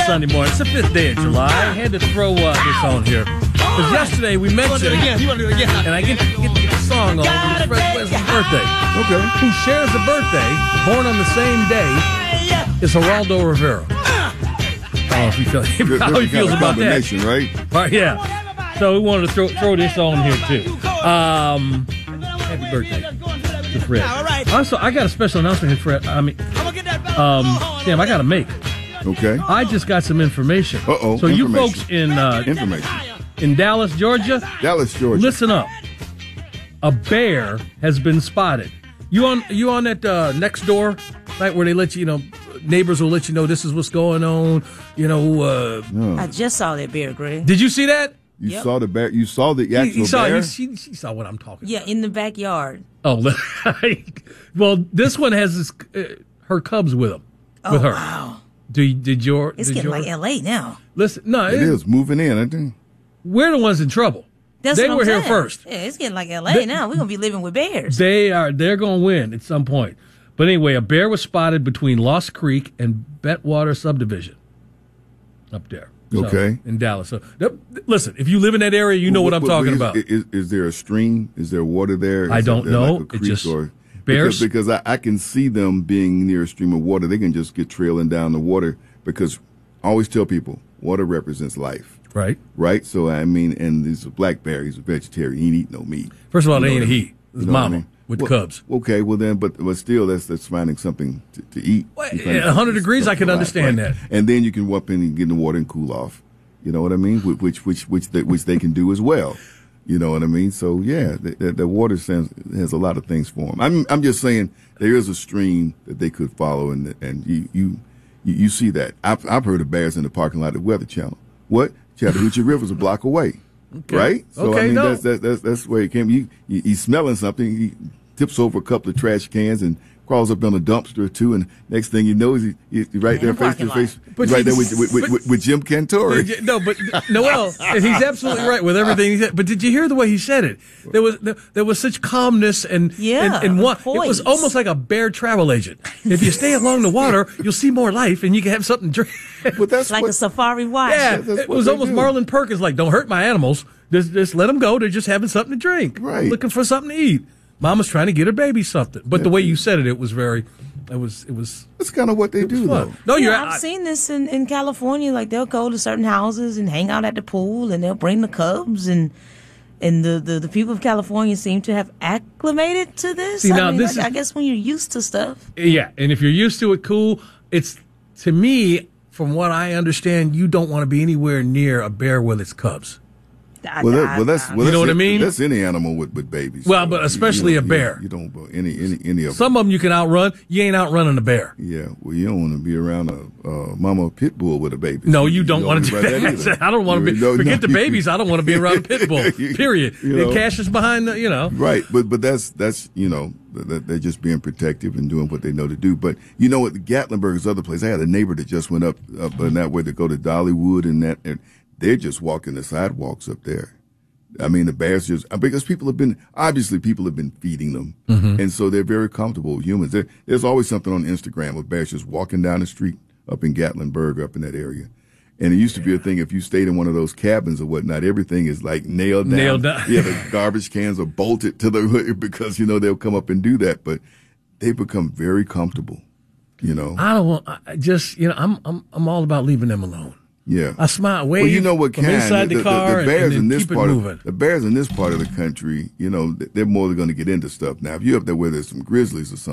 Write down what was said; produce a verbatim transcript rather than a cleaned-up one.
Sunday morning. It's the fifth day of July. I had to throw uh, this on here. Because yesterday we mentioned, You want to do it again? You want to do it again? and I get, get, get the song on, it's Fred Wesley's birthday. Okay. Who shares a birthday, born on the same day, is Geraldo Rivera. I don't know if he feels, how he feels about that. Right? Right, yeah. So we wanted to throw throw this on here, too. Um, happy birthday to Fred. All right. Also, I got a special announcement here, Fred. I mean, um, damn, I got to make. Okay. I just got some information. Uh-oh. So you Information. folks in uh, Information. in Dallas, Georgia, Dallas, Georgia. listen up. A bear has been spotted. You on you on that uh, next door site where they let you, you know, neighbors will let you know this is what's going on. You know. Uh, No. I just saw that bear, Greg. Did you see that? You Yep. saw the bear. You saw the actual He, he saw. bear. He, she, she saw what I'm talking. Yeah, in the backyard. about. Oh, well, this one has his, uh, her cubs with him. Oh, with her. wow. Do you, did your? It's did getting your, like L A now. Listen, no, It is moving in. I think. We're the ones in trouble. That's they what I'm were here saying. first. Yeah, it's getting like L A They- now. We're going to be living with bears. They are. They're going to win at some point. But anyway, a bear was spotted between Lost Creek and Betwater subdivision up there. So, Okay. in Dallas. So th- listen, if you live in that area, you know what, I'm talking is, about. Is, is there a stream? Is there water there? Is I don't there know. Like a It creek just- or, bears- Because, because I, I can see them being near a stream of water. They can just get trailing down the water because I always tell people water represents life. Right. Right? So, I mean, and he's a black bear. He's a vegetarian. He ain't eat no meat. First of all, You it know ain't a what I mean? he. It's You know what I mama mean? with Well, cubs. Okay, well then, but but still, that's that's finding something to, to eat. Well, You're finding at one hundred something degrees, I to can provide, understand right? that. And then you can walk in and get in the water and cool off. You know what I mean? Wh- Which which which they, which they can do as well. You know what I mean? So yeah, the, the, the water sense has a lot of things for them. I'm I'm just saying there is a stream that they could follow, and and you you you, you see that. I've I've heard of bears in the parking lot of Weather Channel. What? Chattahoochee River's a block away. Okay. Right? So Okay, I mean no. that's, that's that's that's where it came. You, you he's smelling something. He tips over a couple of trash cans and crawls up on a dumpster or two, and next thing you know, he, he's right In there the face to parking face, But right you- there with with, with, but- with, with Jim Cantore. No, but Noel, and he's absolutely right with everything he said. But did you hear the way he said it? There was there, there was such calmness and Yeah, and, and one. It was poise. almost like a bear travel agent. If you stay along the water, you'll see more life, and you can have something to drink. But that's Like what, a safari watch. Yeah, that's it what was they almost do. Marlon Perkins, like, don't hurt my animals. Just, just let them go. They're just having something to drink. Right. Looking for something to eat. Mama's trying to get her baby something. But the way you said it, it was very, it was, it was, that's kind of what they it was do, fun. though. No, you're, Yeah, I've I- seen this in, in California. Like they'll go to certain houses and hang out at the pool, and they'll bring the cubs, and and the, the, the people of California seem to have acclimated to this. See, I now mean, this I, is- I guess when you're used to stuff. yeah. And if you're used to it, cool. It's, to me, from what I understand, you don't want to be anywhere near a bear with its cubs. I, Well, that, I- well, that's I- well, You know that's what I it- mean? That's any animal with, with babies. Well, but You- especially you a don't- bear. You, you don't uh, any any any of them. Some of them you can outrun. You ain't outrunning a bear. Yeah, well, you don't want to be around a uh, mama pit bull with a baby. No, you don't want to do be around that. either. I don't want to You be. know, Forget no, the babies. I don't want to be around a pit bull. You- Period. you The know. cash is behind the. You know. Right, but but that's that's you know that they're just being protective and doing what they know to do. But you know what, Gatlinburg is other place. I had a neighbor that just went up up in that way to go to Dollywood, and that and they're just walking the sidewalks up there. I mean, the bears just because people have been obviously people have been feeding them, Mm-hmm. and so they're very comfortable with humans. There, there's always something on Instagram of bears just walking down the street up in Gatlinburg, up in that area. And it used to be a thing if you stayed in one of those cabins or whatnot, everything is like nailed down. Nailed down. Yeah, the garbage cans are bolted to the hood because, you know, they'll come up and do that. But they become very comfortable, you know. I don't want. I just you know. I'm I'm I'm all about leaving them alone. Yeah. I smile, wave Well, you know what from kind? inside the, car, the bears and, in and this keep it part moving. of the bears in this part of the country, you know, they're more going to get into stuff. Now, if you're up there where there's some grizzlies or something.